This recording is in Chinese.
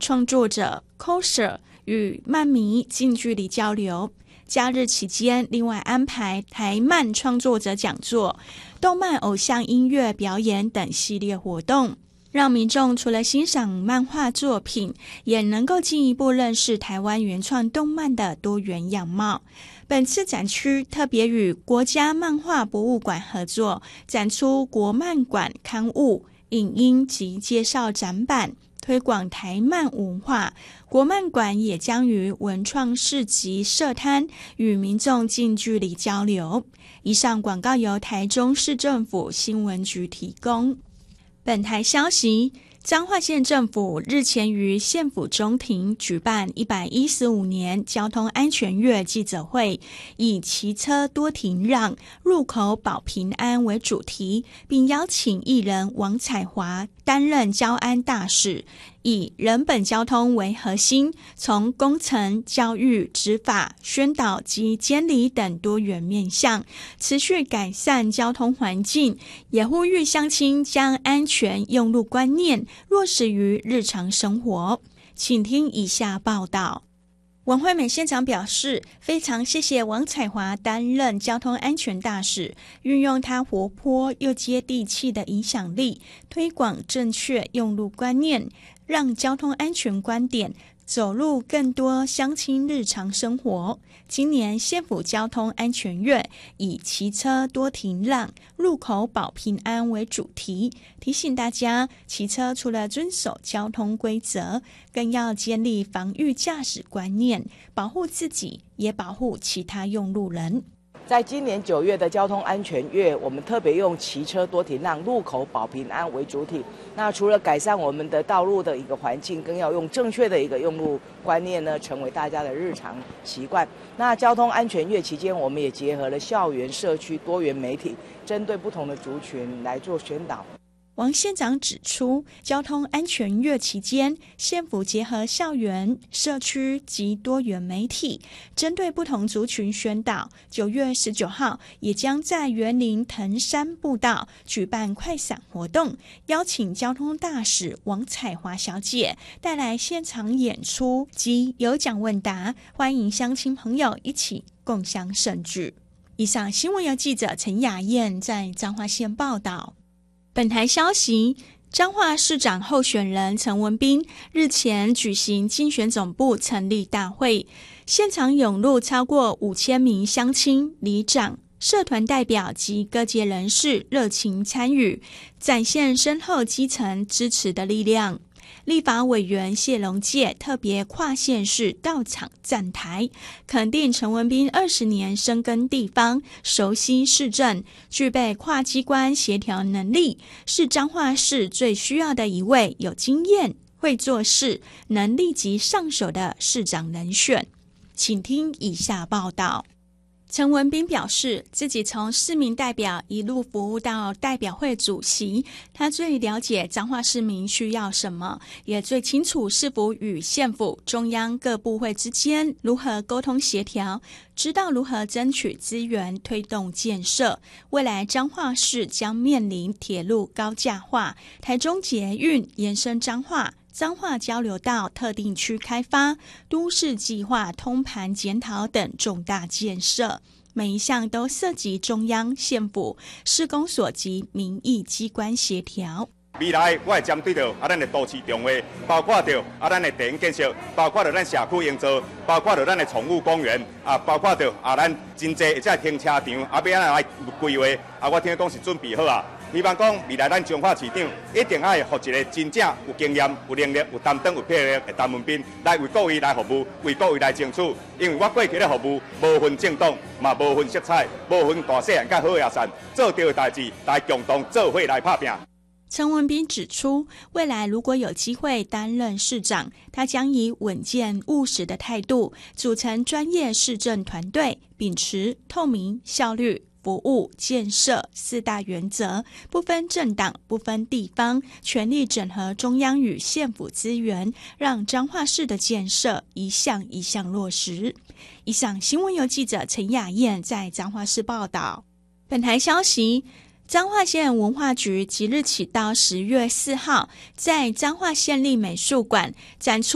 创作者 Coser 与漫迷近距离交流。假日期间，另外安排台漫创作者讲座、动漫偶像音乐表演等系列活动，让民众除了欣赏漫画作品，也能够进一步认识台湾原创动漫的多元样貌。本次展区特别与国家漫画博物馆合作，展出国漫馆刊物、影音及介绍展板，推广台漫文化。国漫馆也将于文创市集设摊，与民众近距离交流。以上广告由台中市政府新闻局提供。本台消息，彰化县政府日前于县府中庭举办115年交通安全月记者会，以骑车多停让，入口保平安为主题，并邀请艺人王彩华担任交安大使，以人本交通为核心，从工程、教育、执法、宣导及监理等多元面向，持续改善交通环境，也呼吁乡亲将安全用路观念落实于日常生活。请听以下报道。王惠美县长表示，非常谢谢王彩华担任交通安全大使，运用他活泼又接地气的影响力，推广正确用路观念，让交通安全观点走入更多乡亲日常生活。今年县府交通安全月以骑车多停让，入口保平安为主题，提醒大家骑车除了遵守交通规则，更要建立防御驾驶观念，保护自己也保护其他用路人。 在今年9月的交通安全月，我们特别用骑车多停让、路口保平安为主体。那除了改善我们的道路的一个环境，更要用正确的一个用路观念呢，成为大家的日常习惯。那交通安全月期间，我们也结合了校园、社区、多元媒体，针对不同的族群来做宣导。 王县长指出，交通安全月期间，县府结合校园、社区及多元媒体，针对不同族群宣导。9月19号也将在园林藤山步道举办快闪活动，邀请交通大使王彩华小姐带来现场演出及有奖问答，欢迎乡亲朋友一起共襄盛举。以上新闻由记者陈雅燕在彰化县报道。本台消息，彰化市长候选人陈文彬日前举行竞选总部成立大会，现场涌入超过5000名乡亲、里长、社团代表及各界人士热情参与，展现深厚基层支持的力量。立法委员谢龙介特别跨县市到场站台，肯定陈文彬20年深耕地方，熟悉市政，具备跨机关协调能力，是彰化市最需要的一位有经验、会做事、能立即上手的市长人选。请听以下报道。陈文彬表示，自己从市民代表一路服务到代表会主席，他最了解彰化市民需要什么，也最清楚市府与县府、中央各部会之间如何沟通协调，知道如何争取资源推动建设。未来彰化市将面临铁路高架化、台中捷运延伸彰化交流道特定区开发、都市计划通盘检讨等重大建设，每一项都涉及中央、县府、市公所及民意机关协调。 未来我会针对到咱的都市重划，包括到咱的地方建设，包括到咱社区营造，包括到咱的宠物公园，包括到咱真济这停车场，要安怎来规划，我听讲是准备好啊。希望讲未来咱彰化市长一定要互一个真正有经验、有能力、有担当、有魄力的陈文彬来为各位来服务，为各位来争取。因为我过去的服务无分政党，嘛无分色彩，无分大细汉甲好野善，做对的代志来共同做伙来打拼。 陈文彬指出，未来如果有机会担任市长，他将以稳健务实的态度，组成专业市政团队，秉持透明、效率、服务、建设4大原则，不分政党、不分地方，全力整合中央与县府资源，让彰化市的建设一项一项落实。以上新闻由记者陈雅燕在彰化市报道。本台消息，彰化县文化局即日起到10月4号，在彰化县立美术馆展出